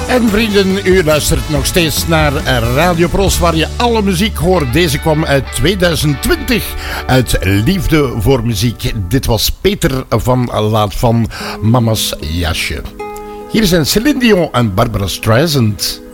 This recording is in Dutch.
En vrienden, u luistert nog steeds naar Radio Pros, waar je alle muziek hoort. Deze kwam uit 2020, uit Liefde voor Muziek. Dit was Peter van Laat van Mama's Jasje. Hier zijn Celine Dion en Barbara Streisand.